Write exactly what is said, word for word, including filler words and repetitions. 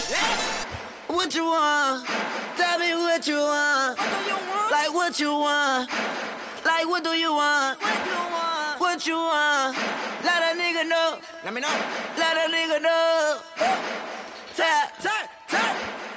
What you want? Tell me what you want. What do you want? Like what you want? Like what do you want? What you want? What you want? Let a nigga know. Let me know. Let a nigga know. Tap, tap.